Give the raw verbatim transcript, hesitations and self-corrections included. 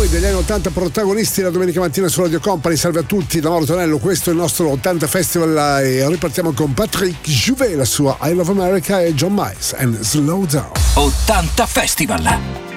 noi degli anni ottanta, protagonisti la domenica mattina su Radio Company. Salve a tutti da Mauro Tonello, questo è il nostro ottanta Festival e ripartiamo con Patrick Juvet, la sua I Love America, e John Miles and Slow Down. ottanta Festival.